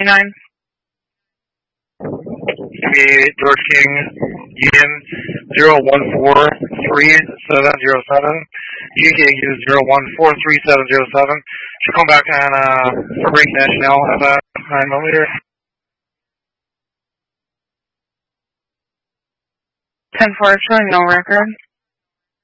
9. George King, Union 01430707. UKU 01430707. Should come back on Fabrique National at that 9mm. 10-4, showing no record.